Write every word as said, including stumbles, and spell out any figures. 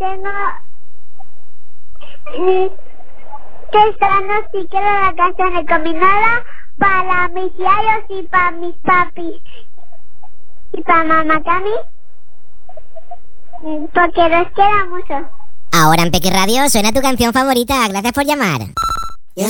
tengo... Que esta noche quiero la canción con mi nada para mis diarios y para mis papis. Y para mamá Cami. Porque los quiero mucho. Ahora en Pequi Radio suena tu canción favorita. Gracias por llamar.